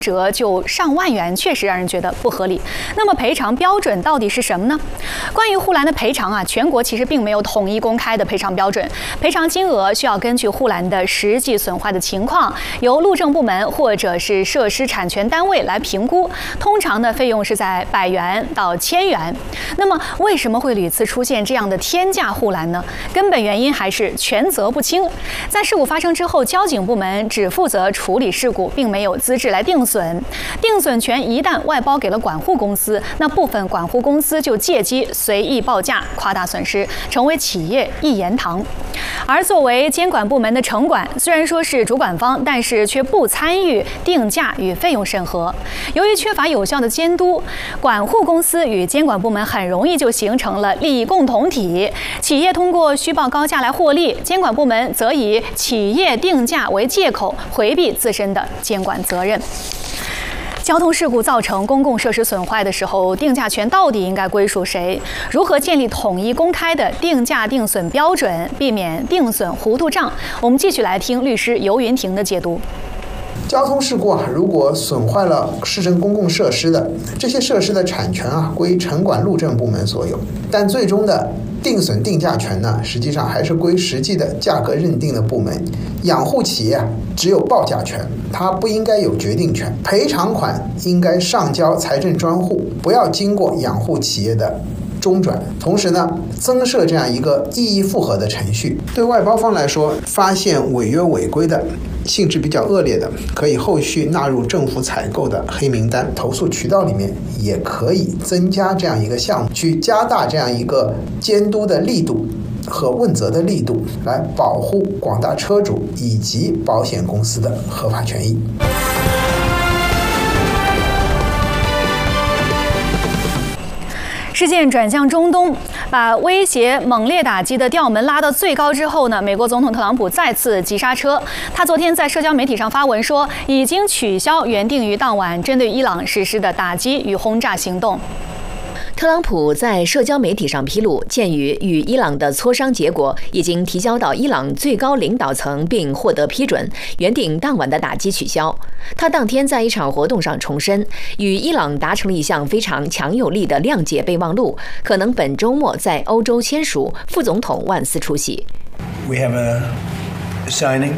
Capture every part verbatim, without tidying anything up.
折就上万元，确实让人觉得不合理。那么赔偿标准到底是什么呢？关于护栏的赔偿啊，全国其实并没有统一公开的赔偿标准，赔偿金额需要根据护栏的实际损坏的情况，由路政部门或者是设施产权单位来评估。通常的费用是在百元到千元。那么为什么会屡次出现这样的天价护栏呢？根本原因还是权责不清。在事故发生之后，交警部门只负责处理事故，并没有资质来定损。定损权一旦外包给了管护公司，那部分管护公司就借机随意报价，夸大损失，成为企业一言堂。而作为监管部门的城管，虽然说是主管方，但是却不参与定价与费用审核。由于缺乏有效的监督，管护公司与监管部门很容易就形成了利益共同体。企业通过虚报高价来获利，监管部门则以企业定价为借口，回避自身的监管责任。交通事故造成公共设施损坏的时候，定价权到底应该归属谁？如何建立统一公开的定价定损标准，避免定损糊涂账？我们继续来听律师游云婷的解读。 交通事故啊，如果损坏了市政公共设施的，这些设施的产权啊归城管路政部门所有，但最终的定损定价权呢，实际上还是归实际的价格认定的部门。养护企业只有报价权，它不应该有决定权。赔偿款应该上交财政专户，不要经过养护企业的中转。同时呢，增设这样一个异议复核的程序。对外包方来说，发现违约违规的，性质比较恶劣的，可以后续纳入政府采购的黑名单，投诉渠道里面也可以增加这样一个项目，去加大这样一个监督的力度和问责的力度，来保护广大车主以及保险公司的合法权益。 事件转向中东，把威胁猛烈打击的调门拉到最高之后呢，美国总统特朗普再次急刹车。他昨天在社交媒体上发文说，已经取消原定于当晚针对伊朗实施的打击与轰炸行动。 特朗普在社交媒体上披露，鉴于与伊朗的磋商结果已经提交到伊朗最高领导层并获得批准，原定当晚的打击取消。他当天在一场活动上重申，与伊朗达成了一项非常强有力的谅解备忘录，可能本周末在欧洲签署。副总统万斯出席。 We have a signing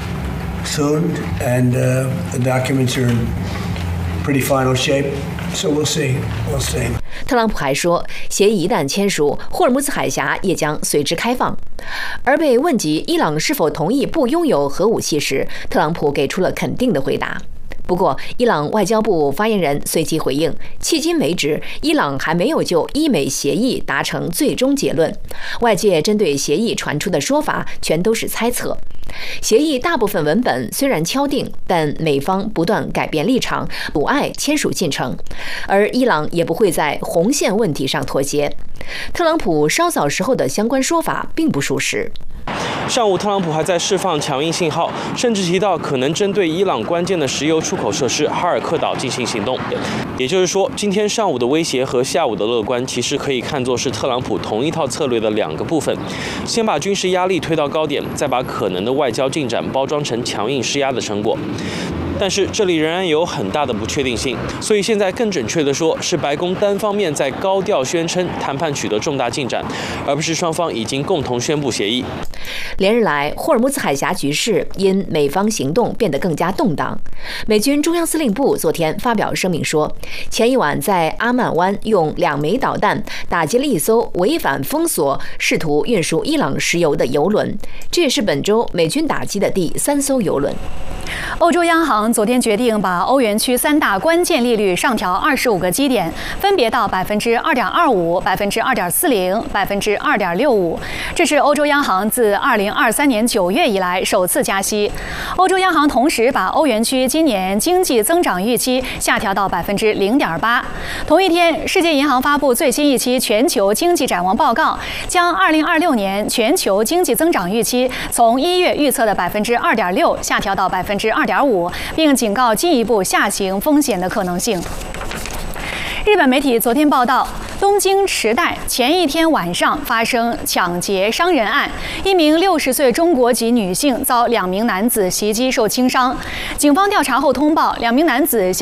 soon, and uh, the documents are in pretty final shape. So we'll see. We'll see. 特朗普还说，协议一旦签署，霍尔木兹海峡也将随之开放。而被问及伊朗是否同意不拥有核武器时，特朗普给出了肯定的回答。不过，伊朗外交部发言人随即回应，迄今为止，伊朗还没有就伊美协议达成最终结论。外界针对协议传出的说法，全都是猜测。协议大部分文本虽然敲定，但美方不断改变立场，阻碍签署进程，而伊朗也不会在红线问题上妥协。特朗普稍早时候的相关说法并不属实。 上午，特朗普还在释放强硬信号，甚至提到可能针对伊朗关键的石油出口设施哈尔克岛进行行动。也就是说，今天上午的威胁和下午的乐观，其实可以看作是特朗普同一套策略的两个部分：先把军事压力推到高点，再把可能的外交进展包装成强硬施压的成果。但是这里仍然有很大的不确定性，所以现在更准确地说，是白宫单方面在高调宣称谈判取得重大进展，而不是双方已经共同宣布协议。 连日来，霍尔木兹海峡局势因美方行动变得更加动荡。美军中央司令部昨天发表声明说，前一晚在阿曼湾用两枚导弹打击了一艘违反封锁、试图运输伊朗石油的油轮，这也是本周美军打击的第三艘油轮。 欧洲央行昨天决定把欧元区三大关键利率上调二十五个基点，分别到百分之二点二五、百分之二点四零、百分之二点六五。这是欧洲央行自二零二三年九月以来首次加息。欧洲央行同时把欧元区今年经济增长预期下调到百分之零点八。同一天，世界银行发布最新一期全球经济展望报告，将二零二六年全球经济增长预期从一月预测的百分之二点六下调到百分之二点五，并警告进一步下行风险的可能性。日本媒体昨天报道，东京池袋前一天晚上发生抢劫伤人案，一名六十岁中国籍女性遭两名男子袭击受轻伤。警方调查后通报，两名男子向